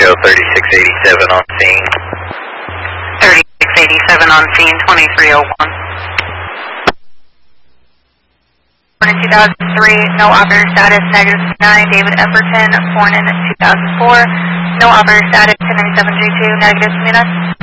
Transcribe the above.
Romeo 3687 on scene. 3687 on scene, 2301. Born in 2003, no operator status, negative 9, David Epperton, born in 2004, no operator status, 1097G2, negative 29.